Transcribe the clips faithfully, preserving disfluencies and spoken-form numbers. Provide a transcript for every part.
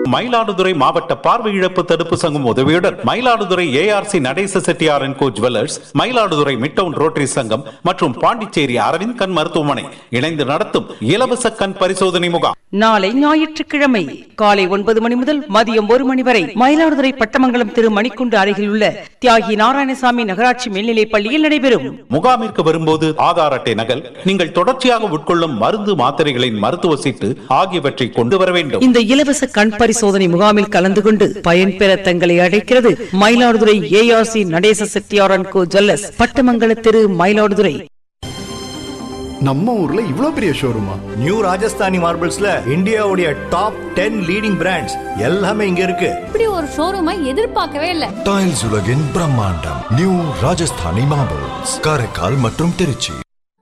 மயிலாடுதுறை மாவட்ட பார்வை இழப்பு தடுப்பு சங்கம் உதவியுடன் Mayiladuthurai ARC Natesa Chettiar and go jewellers, Mayiladuthurai midtown rotary சங்கம் மற்றும் பாண்டிச்சேரி அரவிந்த் கண் மருத்துவமனை இணைந்து நடத்தும் இலவச கண் பரிசோதனை முகாம் நாளை ஞாயிற்றுக்கிழமை காலை ஒன்பது மணி முதல் மதியம் ஒரு மணி வரை மயிலாடுதுறை பட்டமங்கலம் திரு மணிக்குண்டு அருகில் உள்ள தியாகி நாராயணசாமி நகராட்சி மேல்நிலைப் பள்ளியில் நடைபெறும். முகாமிற்கு வரும்போது ஆதார் அட்டை நகல், நீங்கள் தொடர்ச்சியாக உட்கொள்ளும் மருந்து மாத்திரைகளின் மருத்துவ சீட்டு ஆகியவற்றை கொண்டு வர வேண்டும். இந்த இலவச கண் பரிசோதனை முகாமில் கலந்து கொண்டு பயன்பெற தங்களை அழைக்கிறது Mayiladuthurai ARC Natesa Chettiar and go jewellers, பட்டமங்கல திரு, மயிலாடுதுறை. நம்ம ஊர்ல இவ்ளோ பெரிய ஷோரூமா? நியூ ராஜஸ்தானி மார்பிள்ஸ்ல இந்தியாவுடைய டாப் டென் லீடிங் பிராண்ட்ஸ் எல்லாமே இங்க இருக்கு. இப்படி ஒரு ஷோரூமை எதிர்பார்க்கவே இல்ல. டைல்ஸ் உலகின் பிரம்மாண்டம் நியூ ராஜஸ்தானி மார்பிள்ஸ், காரைக்கால் மற்றும் திருச்சி.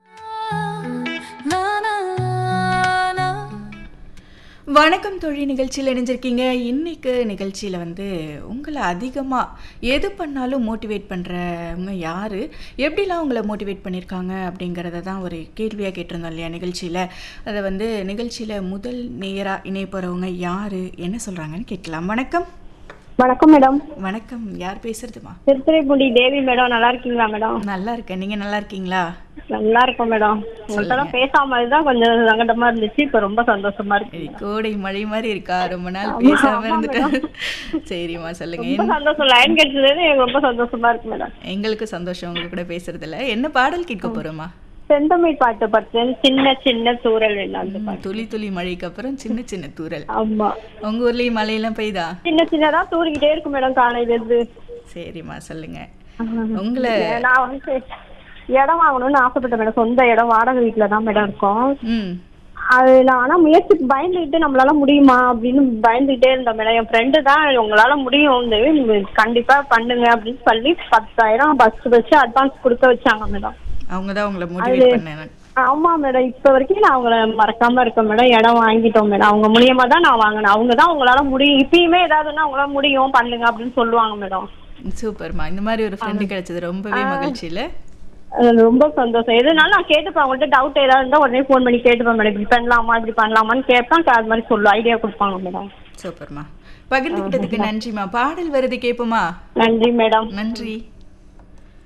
வணக்கம் தோழி, நிகழ்ச்சியில் இணைஞ்சிருக்கீங்க. இன்றைக்கு நிகழ்ச்சியில் வந்து உங்களை அதிகமாக எது பண்ணாலும் மோட்டிவேட் பண்ணுறவங்க யார், எப்படிலாம் உங்களை மோட்டிவேட் பண்ணியிருக்காங்க அப்படிங்கிறத தான் ஒரு கேள்வியாக கேட்டிருந்தோம் இல்லையா நிகழ்ச்சியில். அதை வந்து நிகழ்ச்சியில் முதல் நேராக இணைய போகிறவங்க யார், என்ன சொல்கிறாங்கன்னு கேட்கலாம். வணக்கம். வணக்கம் மேடம். வணக்கம், யார் பேசுறதுமா? திருத்துறைப்பூண்டி தேவி மேடம். நல்லா இருக்கீங்களா மேடம்? நல்லா இருக்கேன், நீங்கள் நல்லா இருக்கீங்களா? நல்லா இருக்கும் மேடம். உங்கள்கிட்ட பேசாம தான் கொஞ்சம் சங்கடமா இருந்துச்சு, இப்ப ரொம்ப சந்தோஷமா இருக்கு. கோடை மழை மாதிரி இருக்கா, ரொம்ப நாள் பேசாம இருந்துட்டேன். சரிம்மா சொல்லுங்க. ரொம்ப சந்தோஷம், லைன் கிடைச்சது எனக்கு ரொம்ப சந்தோஷமா இருக்கு மேடம். எங்களுக்கு சந்தோஷம் உங்க கூட பேசுறதுல. என்ன பாடல் கேட்க போறோமா? செந்தமிழ் பாட்டு பார்த்தேன், சின்ன சின்ன தூரல். துளி துளி மழைக்கு அப்புறம் சின்ன சின்ன தூரல். ஆமா. உங்க ஊர்லயும் மழையெல்லாம் பெய்தா? சின்ன சின்னதா தூரிக்கிட்டே இருக்கு மேடம் காலையில இருந்து. சரிம்மா சொல்லுங்க. உங்களை நான் வந்து இடம் வாங்கணும்னு ஆசைப்பட்டேன் மேடம். சொந்த இடம் வாடகை வீட்டுல தான் மேடம் இருக்கோம். அது ஆனா முயற்சிக்கு பயந்துகிட்டு நம்மளால முடியுமா அப்படின்னு பயந்துகிட்டே இருந்தேன் மேடம். என் ஃப்ரெண்டு தான் உங்களால முடியும், நீங்க கண்டிப்பா பண்ணுங்க அப்படின்னு சொல்லி பத்தாயிரம் பஸ் வச்சு அட்வான்ஸ் கொடுக்க வச்சாங்க மேடம். அவங்கதான் உங்களை மோட்டிவேட் பண்ணாங்க. ஆமா மேடம், இப்ப வரைக்கும் நான் அவங்கள மறக்காம இருக்கேன் மேடம். இடம் வாங்கிட்டோம் மேடம், அவங்க மூலியமா தான் நான் வாங்கினேன். அவங்க தான் உங்களால முடியும், இப்பயுமே ஏதாவதுன்னா உங்களால முடியும் பண்ணுங்க அப்படின்னு சொல்லுவாங்க மேடம். சூப்பர்மா, இந்த மாதிரி ஒரு ஃப்ரெண்டு கிடைச்சது ரொம்பவே மகிழ்ச்சி இல்ல? ரொம்ப சந்தோஷம். எதுனாலும் நான் கேட்டுப்பேன், அவங்கள்ட்ட டவுட் ஏதாவது இருந்தா உடனே ஃபோன் பண்ணி கேட்டுப்பேன் மேடம். இப்படி பண்ணலாமா இப்படி பண்ணலாமான்னு கேட்பேன், அது மாதிரி சொல்லு ஐடியா கொடுப்பாங்க மேடம். சூப்பர்மா, பகிர்ந்துக்கிட்டதுக்கு நன்றிமா. பாடல் வருது கேட்போமா? நன்றி மேடம். நன்றி.